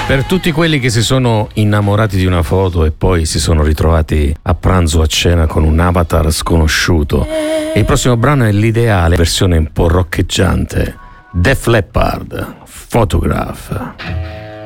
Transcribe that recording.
Per tutti quelli che si sono innamorati di una foto e poi si sono ritrovati a pranzo o a cena con un avatar sconosciuto, il prossimo brano è l'ideale versione un po' roccheggiante. Def Leppard, Photograph.